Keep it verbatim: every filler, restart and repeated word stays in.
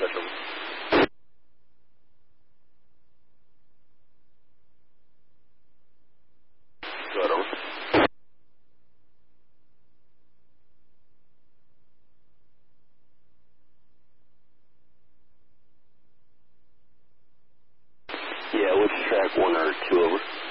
dispatch over. Go ahead, over. Yeah, which track, one or two over?